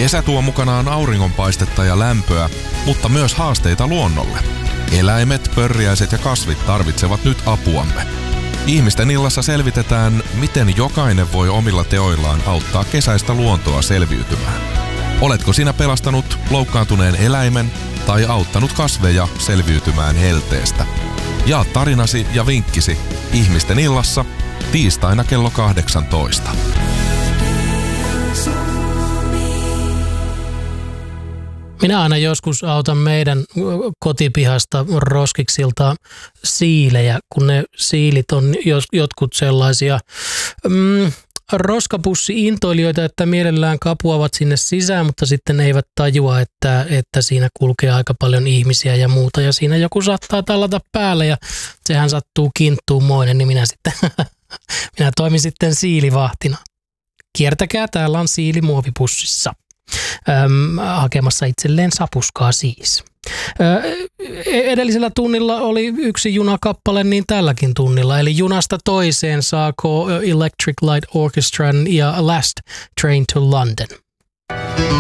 Kesä tuo mukanaan auringonpaistetta ja lämpöä, mutta myös haasteita luonnolle. Eläimet, pörriäiset ja kasvit tarvitsevat nyt apuamme. Ihmisten illassa selvitetään, miten jokainen voi omilla teoillaan auttaa kesäistä luontoa selviytymään. Oletko sinä pelastanut loukkaantuneen eläimen tai auttanut kasveja selviytymään helteestä? Jaa tarinasi ja vinkkisi Ihmisten illassa tiistaina kello 18. Minä aina joskus autan meidän kotipihasta roskiksilta siilejä, kun ne siilit on jotkut sellaisia roskapussi-intoilijoita, että mielellään kapuavat sinne sisään, mutta sitten eivät tajua, että siinä kulkee aika paljon ihmisiä ja muuta. Ja siinä joku saattaa tallata päälle ja sehän sattuu kinttuumoinen, niin minä toimin sitten siilivahtina. Kiertäkää, täällä on siili muovipussissa. Hakemassa itselleen sapuskaa siis. Edellisellä tunnilla oli yksi junakappale, niin tälläkin tunnilla. Eli junasta toiseen saako Electric Light Orchestran ja Last Train to London.